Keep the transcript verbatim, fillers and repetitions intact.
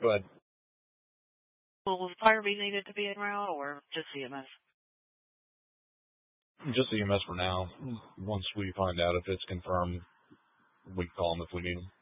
Go ahead. Will the fire be needed to be en route or just E M S? Just E M S for now. Once we find out if it's confirmed, we can call them if we need them.